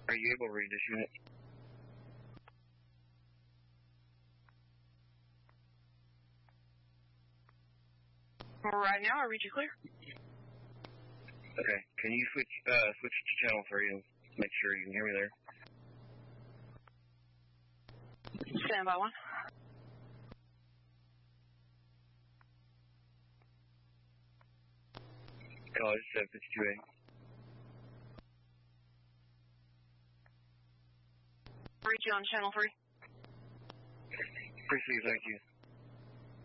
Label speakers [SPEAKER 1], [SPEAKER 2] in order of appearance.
[SPEAKER 1] Are you able to read this unit?
[SPEAKER 2] Right now, I read you clear.
[SPEAKER 1] Okay. Can you switch to channel 3 and make sure you can hear me there?
[SPEAKER 2] Stand by 1.
[SPEAKER 1] College 752A.
[SPEAKER 2] Read you on channel 3.
[SPEAKER 1] Appreciate it, thank you.